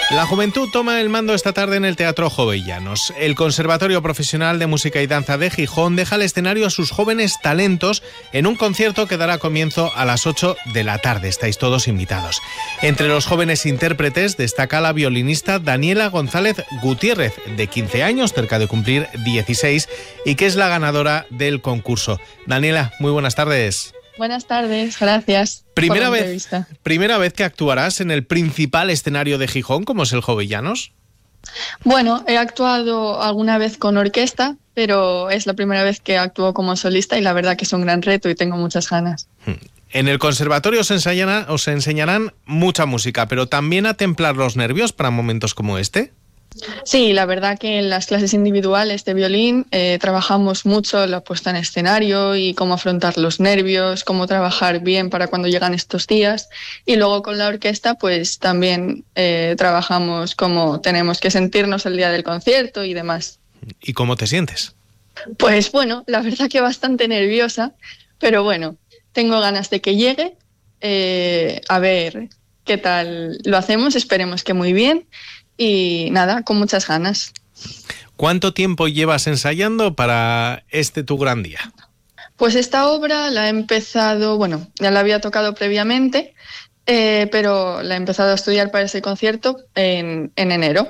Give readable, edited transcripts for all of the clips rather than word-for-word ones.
La juventud toma el mando esta tarde en el Teatro Jovellanos. El Conservatorio Profesional de Música y Danza de Gijón deja el escenario a sus jóvenes talentos en un concierto que dará comienzo a las 8 de la tarde. Estáis todos invitados. Entre los jóvenes intérpretes destaca la violinista Daniela González Gutiérrez, de 15 años, cerca de cumplir 16, y que es la ganadora del concurso. Daniela, muy buenas tardes. Buenas tardes, gracias. Primera vez que actuarás en el principal escenario de Gijón, como es el Jovellanos. Bueno, he actuado alguna vez con orquesta, pero es la primera vez que actúo como solista y la verdad que es un gran reto y tengo muchas ganas. En el conservatorio os enseñarán mucha música, pero también a templar los nervios para momentos como este. Sí, la verdad que en las clases individuales de violín trabajamos mucho la puesta en escenario y cómo afrontar los nervios, cómo trabajar bien para cuando llegan estos días. Y luego con la orquesta pues también trabajamos cómo tenemos que sentirnos el día del concierto y demás. ¿Y cómo te sientes? Pues bueno, la verdad que bastante nerviosa, pero bueno, tengo ganas de que llegue. A ver qué tal lo hacemos, esperemos que muy bien. Y nada, con muchas ganas. ¿Cuánto tiempo llevas ensayando para tu gran día? Pues esta obra la he empezado, bueno, ya la había tocado previamente, pero la he empezado a estudiar para ese concierto en enero.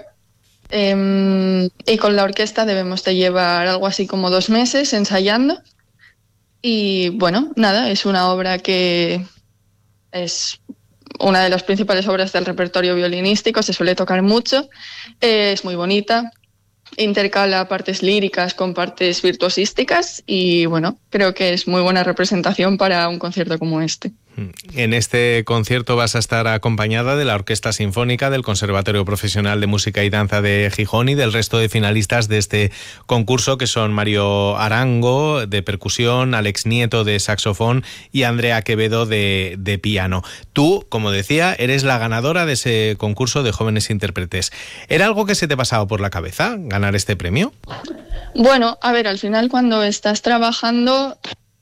Y con la orquesta debemos de llevar algo así como 2 meses ensayando. Y bueno, nada, es una obra que es una de las principales obras del repertorio violinístico, se suele tocar mucho, es muy bonita, intercala partes líricas con partes virtuosísticas y bueno, creo que es muy buena representación para un concierto como este. En este concierto vas a estar acompañada de la Orquesta Sinfónica del Conservatorio Profesional de Música y Danza de Gijón y del resto de finalistas de este concurso, que son Mario Arango, de percusión, Alex Nieto, de saxofón, y Andrea Quevedo, de piano. Tú, como decía, eres la ganadora de ese concurso de jóvenes intérpretes. ¿Era algo que se te pasaba por la cabeza, ganar este premio? Bueno, a ver, al final cuando estás trabajando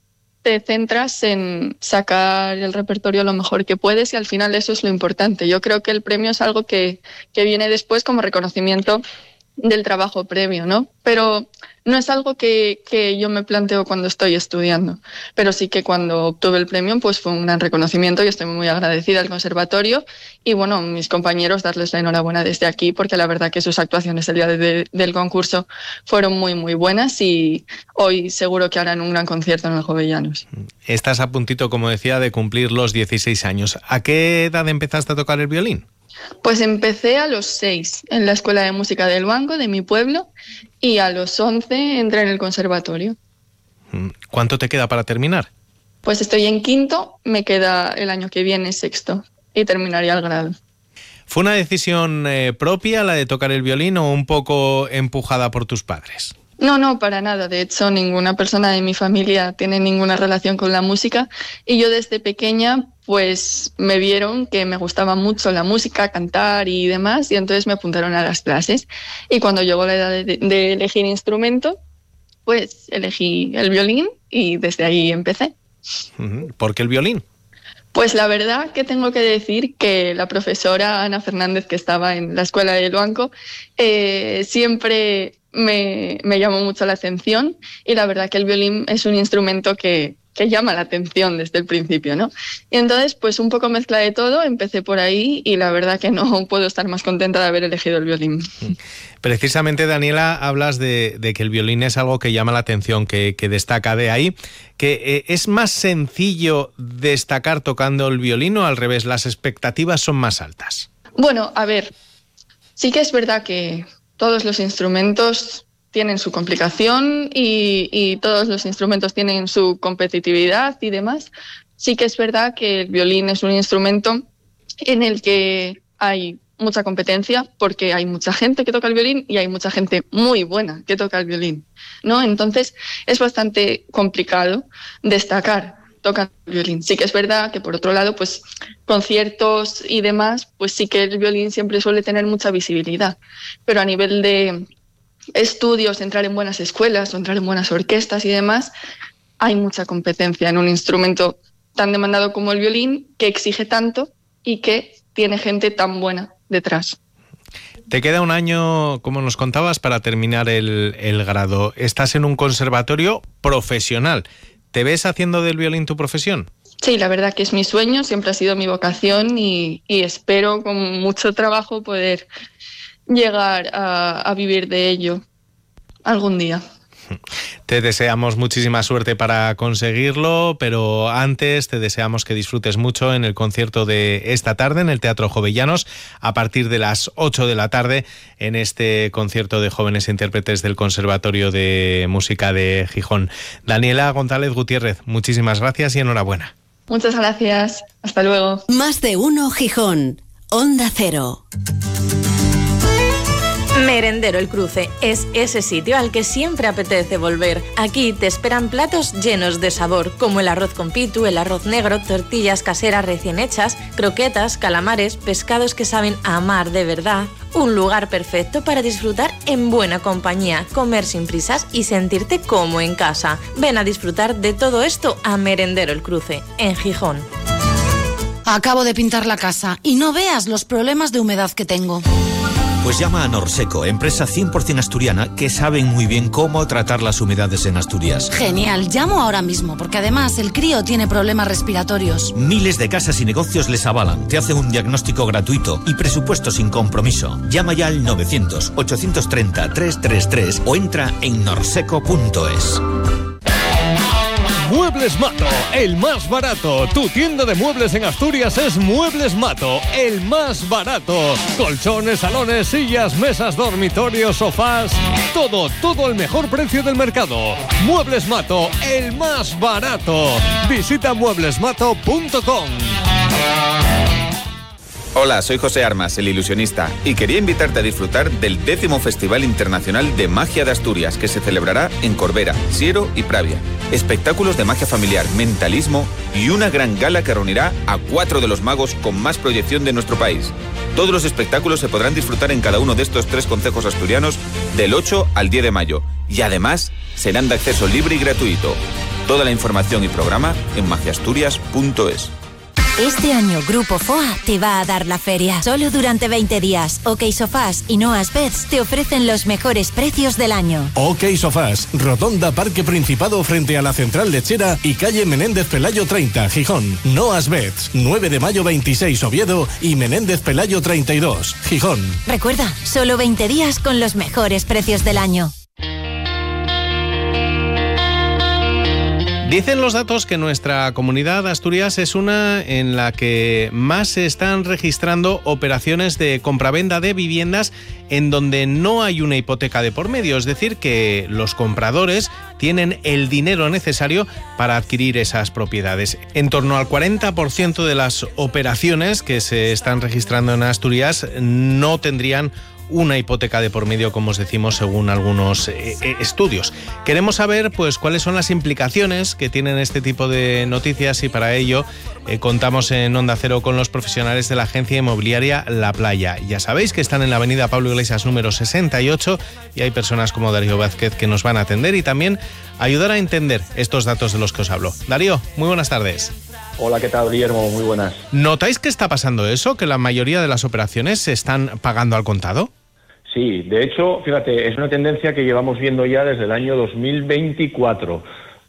te centras en sacar el repertorio lo mejor que puedes y al final eso es lo importante. Yo creo que el premio es algo que viene después como reconocimiento del trabajo previo, ¿no? Pero no es algo que yo me planteo cuando estoy estudiando, pero sí que cuando obtuve el premio pues fue un gran reconocimiento y estoy muy agradecida al conservatorio y bueno, mis compañeros darles la enhorabuena desde aquí porque la verdad que sus actuaciones el día del concurso fueron muy muy buenas y hoy seguro que harán un gran concierto en el Jovellanos. Estás a puntito, como decía, de cumplir los 16 años. ¿A qué edad empezaste a tocar el violín? Pues empecé a los 6 en la Escuela de Música del Banco, de mi pueblo, y a los 11 entré en el conservatorio. ¿Cuánto te queda para terminar? Pues estoy en 5º, me queda el año que viene 6º y terminaría el grado. ¿Fue una decisión propia la de tocar el violín o un poco empujada por tus padres? No, para nada. De hecho, ninguna persona de mi familia tiene ninguna relación con la música y yo desde pequeña pues me vieron que me gustaba mucho la música, cantar y demás y entonces me apuntaron a las clases y cuando llegó la edad de elegir instrumento pues elegí el violín y desde ahí empecé. ¿Por qué el violín? Pues la verdad que tengo que decir que la profesora Ana Fernández, que estaba en la Escuela del Banco, siempre me llamó mucho la atención y la verdad que el violín es un instrumento que llama la atención desde el principio, ¿no? Y entonces, pues un poco mezcla de todo, empecé por ahí y la verdad que no puedo estar más contenta de haber elegido el violín. Precisamente, Daniela, hablas de que el violín es algo que llama la atención, que destaca. De ahí que es más sencillo destacar tocando el violín o al revés, las expectativas son más altas. Bueno, a ver, sí que es verdad que todos los instrumentos tienen su complicación y todos los instrumentos tienen su competitividad y demás. Sí que es verdad que el violín es un instrumento en el que hay mucha competencia porque hay mucha gente que toca el violín y hay mucha gente muy buena que toca el violín, ¿no? Entonces es bastante complicado destacar tocando el violín. Sí que es verdad que por otro lado, pues conciertos y demás, pues sí que el violín siempre suele tener mucha visibilidad, pero a nivel de estudios, entrar en buenas escuelas o entrar en buenas orquestas y demás, hay mucha competencia en un instrumento tan demandado como el violín, que exige tanto y que tiene gente tan buena detrás. Te queda un año, como nos contabas, para terminar el grado. Estás en un conservatorio profesional. ¿Te ves haciendo del violín tu profesión? Sí, la verdad que es mi sueño, siempre ha sido mi vocación y espero con mucho trabajo poder llegar a vivir de ello algún día. Te deseamos muchísima suerte para conseguirlo, pero antes te deseamos que disfrutes mucho en el concierto de esta tarde en el Teatro Jovellanos a partir de las 8 de la tarde en este concierto de jóvenes intérpretes del Conservatorio de Música de Gijón. Daniela González Gutiérrez, muchísimas gracias y enhorabuena. Muchas gracias. Hasta luego. Más de uno Gijón. Onda Cero. Merendero El Cruce es ese sitio al que siempre apetece volver. Aquí te esperan platos llenos de sabor, como el arroz con pitu, el arroz negro, tortillas caseras recién hechas, croquetas, calamares, pescados que saben a mar de verdad. Un lugar perfecto para disfrutar en buena compañía, comer sin prisas y sentirte como en casa. Ven a disfrutar de todo esto a Merendero El Cruce, en Gijón. Acabo de pintar la casa y no veas los problemas de humedad que tengo. Pues llama a Norseco, empresa 100% asturiana que saben muy bien cómo tratar las humedades en Asturias. Genial, llamo ahora mismo, porque además el crío tiene problemas respiratorios. Miles de casas y negocios les avalan, te hacen un diagnóstico gratuito y presupuesto sin compromiso. Llama ya al 900-830-333 o entra en norseco.es. Muebles Mato, el más barato. Tu tienda de muebles en Asturias es Muebles Mato, el más barato. Colchones, salones, sillas, mesas, dormitorios, sofás. Todo el mejor precio del mercado. Muebles Mato, el más barato. Visita mueblesmato.com. Hola, soy José Armas, el ilusionista, y quería invitarte a disfrutar del 10º Festival Internacional de Magia de Asturias, que se celebrará en Corbera, Siero y Pravia. Espectáculos de magia familiar, mentalismo y una gran gala que reunirá a 4 de los magos con más proyección de nuestro país. Todos los espectáculos se podrán disfrutar en cada uno de estos 3 concejos asturianos del 8 al 10 de mayo, y además serán de acceso libre y gratuito. Toda la información y programa en magiasturias.es. Este año Grupo FOA te va a dar la feria. Solo durante 20 días. OK Sofás y Noas Beds te ofrecen los mejores precios del año. OK Sofás, Rotonda Parque Principado frente a la Central Lechera y calle Menéndez Pelayo 30, Gijón. Noas Beds, 9 de mayo 26, Oviedo y Menéndez Pelayo 32, Gijón. Recuerda, solo 20 días con los mejores precios del año. Dicen los datos que nuestra comunidad Asturias es una en la que más se están registrando operaciones de compraventa de viviendas en donde no hay una hipoteca de por medio, es decir, que los compradores tienen el dinero necesario para adquirir esas propiedades. En torno al 40% de las operaciones que se están registrando en Asturias no tendrían una hipoteca de por medio, como os decimos, según algunos estudios. Queremos saber pues cuáles son las implicaciones que tienen este tipo de noticias y para ello contamos en Onda Cero con los profesionales de la agencia inmobiliaria La Playa. Ya sabéis que están en la avenida Pablo Iglesias número 68 y hay personas como Darío Vázquez que nos van a atender y también ayudar a entender estos datos de los que os hablo. Darío, muy buenas tardes. Hola, ¿qué tal, Guillermo? Muy buenas. ¿Notáis que está pasando eso? ¿Que la mayoría de las operaciones se están pagando al contado? Sí, de hecho, fíjate, es una tendencia que llevamos viendo ya desde el año 2024.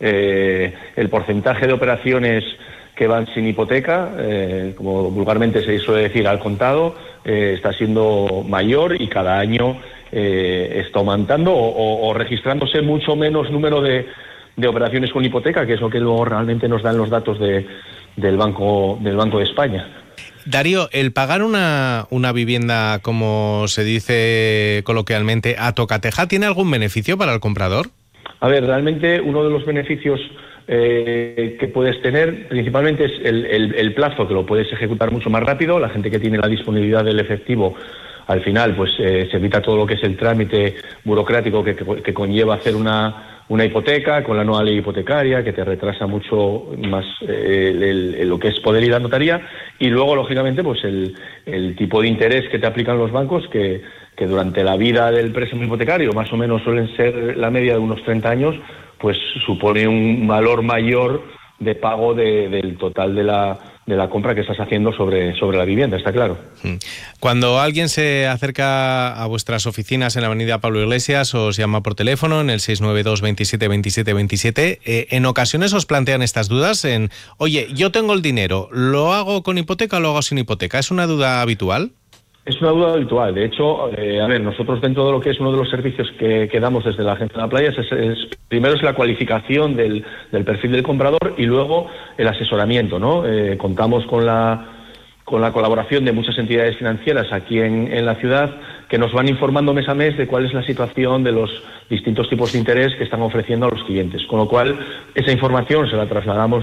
El porcentaje de operaciones que van sin hipoteca, como vulgarmente se suele decir al contado, está siendo mayor y cada año está aumentando o registrándose mucho menos número de operaciones con hipoteca, que es lo que luego realmente nos dan los datos del Banco de España. Darío, el pagar una vivienda, como se dice coloquialmente, a tocateja, ¿tiene algún beneficio para el comprador? A ver, realmente uno de los beneficios que puedes tener principalmente es el plazo, que lo puedes ejecutar mucho más rápido. La gente que tiene la disponibilidad del efectivo, al final pues se evita todo lo que es el trámite burocrático que conlleva hacer una hipoteca con la nueva ley hipotecaria, que te retrasa mucho más lo que es poder ir a notaría, y luego, lógicamente, pues el tipo de interés que te aplican los bancos, que durante la vida del préstamo hipotecario, más o menos suelen ser la media de unos 30 años, pues supone un valor mayor de pago del total de la compra que estás haciendo sobre la vivienda, está claro. Cuando alguien se acerca a vuestras oficinas en la avenida Pablo Iglesias, os llama por teléfono en el 692 27 27 27, en ocasiones os plantean estas dudas oye, yo tengo el dinero, ¿lo hago con hipoteca o lo hago sin hipoteca? ¿Es una duda habitual? Es una duda habitual. De hecho, nosotros dentro de lo que es uno de los servicios que damos desde la Agencia de la Playa, primero es la cualificación del perfil del comprador y luego el asesoramiento, ¿no? Contamos con la colaboración de muchas entidades financieras aquí en la ciudad que nos van informando mes a mes de cuál es la situación de los distintos tipos de interés que están ofreciendo a los clientes. Con lo cual, esa información se la trasladamos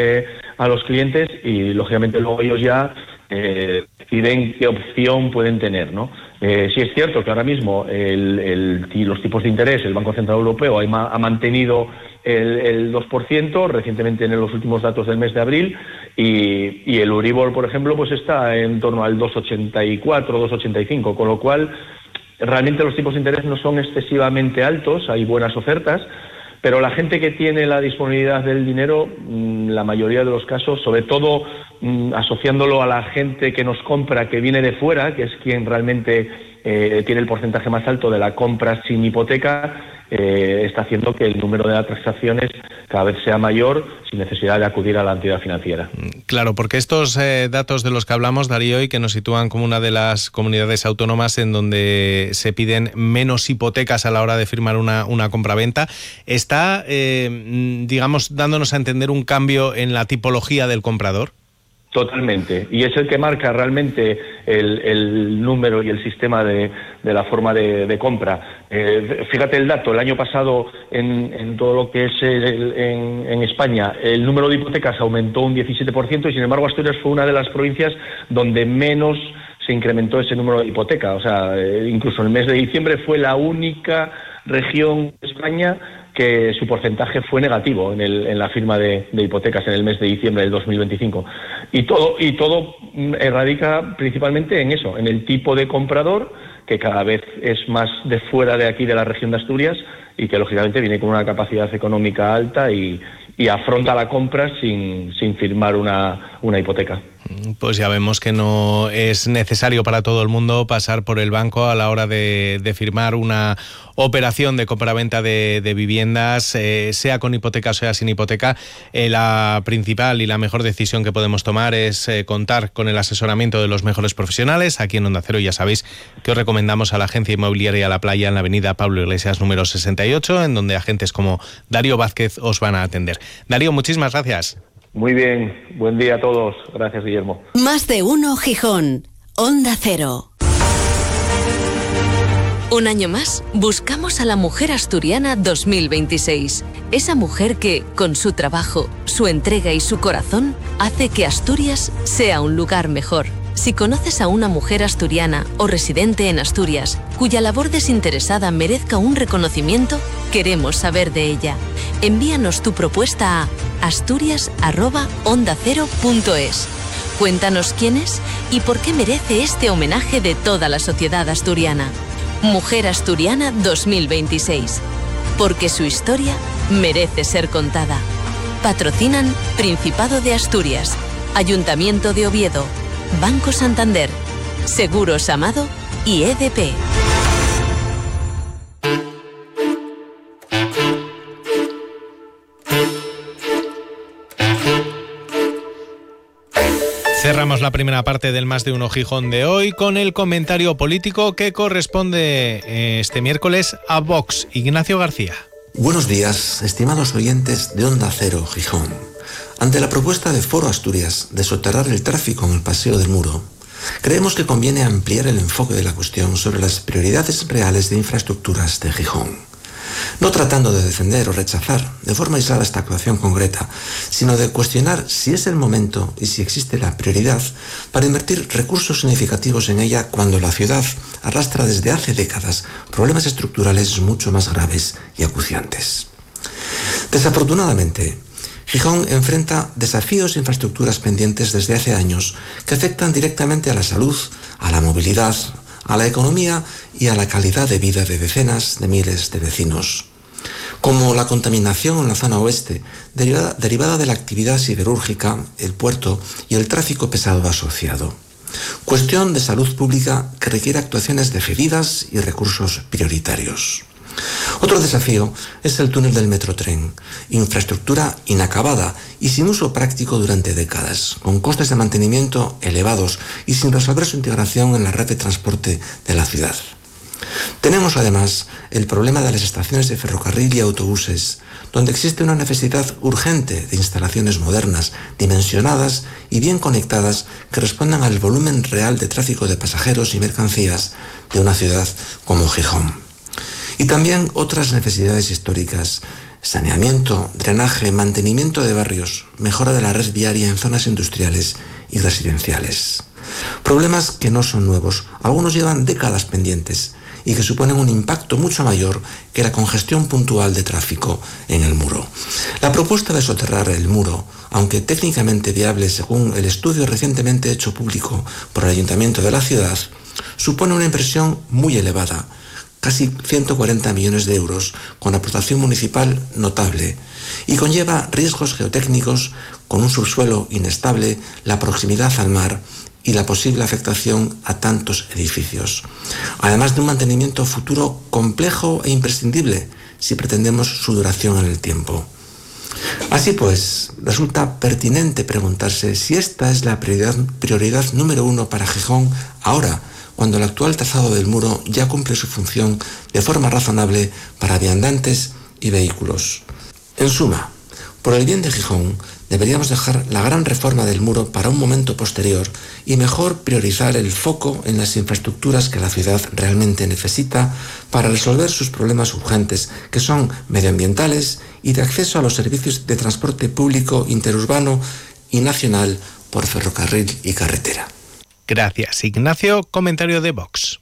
a los clientes y, lógicamente, luego ellos ya deciden qué opción pueden tener, ¿no? Sí es cierto que ahora mismo los tipos de interés, el Banco Central Europeo ha mantenido el 2% recientemente en los últimos datos del mes de abril y el Euribor, por ejemplo, pues está en torno al 2,84, 2,85, con lo cual realmente los tipos de interés no son excesivamente altos, hay buenas ofertas, pero la gente que tiene la disponibilidad del dinero, la mayoría de los casos, sobre todo asociándolo a la gente que nos compra, que viene de fuera, que es quien realmente tiene el porcentaje más alto de la compra sin hipoteca, está haciendo que el número de transacciones cada vez sea mayor sin necesidad de acudir a la entidad financiera. Claro, porque estos datos de los que hablamos, Darío, y que nos sitúan como una de las comunidades autónomas en donde se piden menos hipotecas a la hora de firmar una compraventa, está, digamos, dándonos a entender un cambio en la tipología del comprador. Totalmente, y es el que marca realmente el número y el sistema de la forma de compra. Fíjate el dato, el año pasado en todo lo que es en España el número de hipotecas aumentó un 17% y sin embargo Asturias fue una de las provincias donde menos se incrementó ese número de hipoteca. O sea, incluso en el mes de diciembre fue la única región de España que su porcentaje fue negativo en la firma de hipotecas en el mes de diciembre del 2025. Y todo radica principalmente en eso, en el tipo de comprador, que cada vez es más de fuera de aquí, de la región de Asturias, y que lógicamente viene con una capacidad económica alta y afronta la compra sin firmar una hipoteca. Pues ya vemos que no es necesario para todo el mundo pasar por el banco a la hora de firmar una operación de compraventa de viviendas, sea con hipoteca o sea sin hipoteca. La principal y la mejor decisión que podemos tomar es contar con el asesoramiento de los mejores profesionales. Aquí en Onda Cero ya sabéis que os recomendamos a la Agencia Inmobiliaria La Playa en la avenida Pablo Iglesias número 68, en donde agentes como Darío Vázquez os van a atender. Darío, muchísimas gracias. Muy bien, buen día a todos. Gracias, Guillermo. Más de uno Gijón, Onda Cero. Un año más, buscamos a la mujer asturiana 2026. Esa mujer que, con su trabajo, su entrega y su corazón, hace que Asturias sea un lugar mejor. Si conoces a una mujer asturiana o residente en Asturias, cuya labor desinteresada merezca un reconocimiento, queremos saber de ella. Envíanos tu propuesta a asturias@ondacero.es. Cuéntanos quién es y por qué merece este homenaje de toda la sociedad asturiana. Mujer Asturiana 2026. Porque su historia merece ser contada. Patrocinan Principado de Asturias, Ayuntamiento de Oviedo, Banco Santander, Seguros Amado y EDP. Cerramos la primera parte del Más de Uno Gijón de hoy con el comentario político que corresponde este miércoles a Vox. Ignacio García. Buenos días, estimados oyentes de Onda Cero Gijón. Ante la propuesta de Foro Asturias de soterrar el tráfico en el Paseo del Muro, creemos que conviene ampliar el enfoque de la cuestión sobre las prioridades reales de infraestructuras de Gijón. No tratando de defender o rechazar de forma aislada esta actuación concreta, sino de cuestionar si es el momento y si existe la prioridad para invertir recursos significativos en ella cuando la ciudad arrastra desde hace décadas problemas estructurales mucho más graves y acuciantes. Desafortunadamente, Gijón enfrenta desafíos de infraestructuras pendientes desde hace años que afectan directamente a la salud, a la movilidad, a la economía y a la calidad de vida de decenas de miles de vecinos. como la contaminación en la zona oeste, derivada de la actividad siderúrgica, el puerto y el tráfico pesado asociado. Cuestión de salud pública que requiere actuaciones decididas y recursos prioritarios. Otro desafío es el túnel del Metrotren, infraestructura inacabada y sin uso práctico durante décadas, con costes de mantenimiento elevados y sin resolver su integración en la red de transporte de la ciudad. Tenemos además el problema de las estaciones de ferrocarril y autobuses, donde existe una necesidad urgente de instalaciones modernas, dimensionadas y bien conectadas que respondan al volumen real de tráfico de pasajeros y mercancías de una ciudad como Gijón. Y también otras necesidades históricas: saneamiento, drenaje, mantenimiento de barrios, mejora de la red viaria en zonas industriales y residenciales. Problemas que no son nuevos, algunos llevan décadas pendientes y que suponen un impacto mucho mayor que la congestión puntual de tráfico en el muro. La propuesta de soterrar el muro, aunque técnicamente viable según el estudio recientemente hecho público por el Ayuntamiento de la ciudad, supone una inversión muy elevada, casi 140 millones de euros, con aportación municipal notable, y conlleva riesgos geotécnicos con un subsuelo inestable, la proximidad al mar y la posible afectación a tantos edificios, además de un mantenimiento futuro complejo e imprescindible si pretendemos su duración en el tiempo. Así pues, resulta pertinente preguntarse si esta es la prioridad número 1 para Gijón ahora, cuando el actual trazado del muro ya cumple su función de forma razonable para viandantes y vehículos. En suma, por el bien de Gijón, deberíamos dejar la gran reforma del muro para un momento posterior y mejor priorizar el foco en las infraestructuras que la ciudad realmente necesita para resolver sus problemas urgentes, que son medioambientales y de acceso a los servicios de transporte público interurbano y nacional por ferrocarril y carretera. Gracias, Ignacio. Comentario de Vox.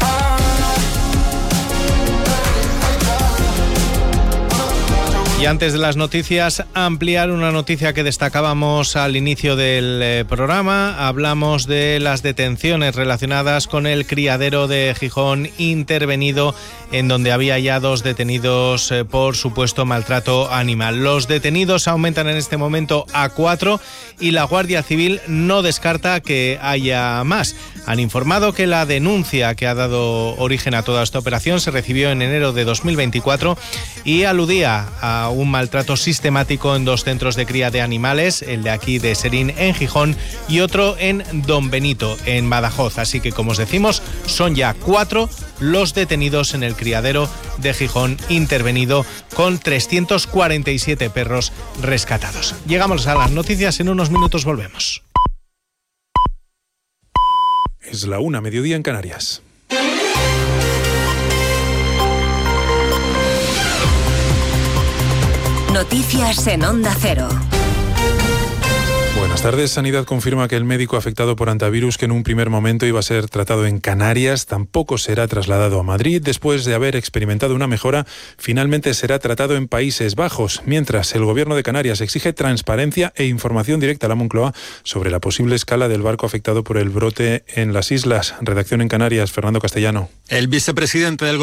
Y antes de las noticias, ampliar una noticia que destacábamos al inicio del programa. Hablamos de las detenciones relacionadas con el criadero de Gijón intervenido, en donde había ya 2 detenidos por supuesto maltrato animal. Los detenidos aumentan en este momento a 4 y la Guardia Civil no descarta que haya más. Han informado que la denuncia que ha dado origen a toda esta operación se recibió en enero de 2024 y aludía a un maltrato sistemático en 2 centros de cría de animales, el de aquí de Serín en Gijón y otro en Don Benito en Badajoz. Así que, como os decimos, son ya 4 los detenidos en el criadero de Gijón intervenido, con 347 perros rescatados. Llegamos a las noticias, en unos minutos volvemos. Es la 1:00, mediodía en Canarias. Noticias en Onda Cero. Buenas tardes. Sanidad confirma que el médico afectado por hantavirus, que en un primer momento iba a ser tratado en Canarias, tampoco será trasladado a Madrid. Después de haber experimentado una mejora, finalmente será tratado en Países Bajos. Mientras, el Gobierno de Canarias exige transparencia e información directa a la Moncloa sobre la posible escala del barco afectado por el brote en las islas. Redacción en Canarias, Fernando Castellano. El vicepresidente del